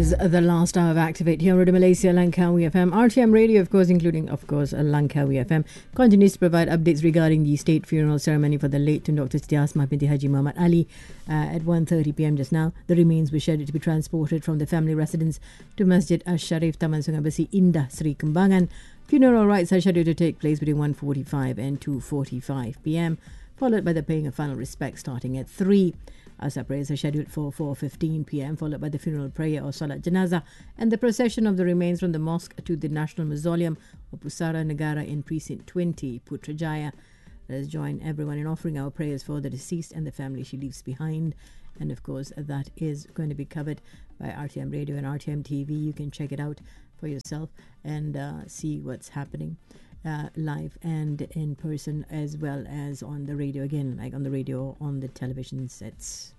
is the last hour of Activate here on Radio Malaysia, Langkawi FM. RTM Radio, of course, including, of course, Langkawi FM, continues to provide updates regarding the state funeral ceremony for the late Dr. Siti Asmah binti Haji Muhammad Ali at 1:30 p.m. just now. The remains were scheduled to be transported from the family residence to Masjid Ash-Sharif, Taman Sungai Besi, Indah, Sri Kembangan. Funeral rites are scheduled to take place between 1:45 and 2:45 p.m., followed by the paying of final respects starting at 3. Asar prayers are scheduled for 4:15 p.m., followed by the funeral prayer or Salat Janazah and the procession of the remains from the mosque to the National Mausoleum of Pusara Negara in Precinct 20, Putrajaya. Let us join everyone in offering our prayers for the deceased and the family she leaves behind. And of course, that is going to be covered by RTM Radio and RTM TV. You can check it out for yourself and see what's happening live and in person, as well as on the radio, again, like on the radio, on the television sets.